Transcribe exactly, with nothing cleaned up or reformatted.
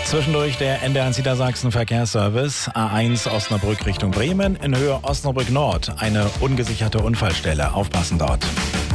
Zwischendurch der N D R eins Niedersachsen Verkehrsservice. A eins Osnabrück Richtung Bremen. In Höhe Osnabrück Nord eine ungesicherte Unfallstelle. Aufpassen dort.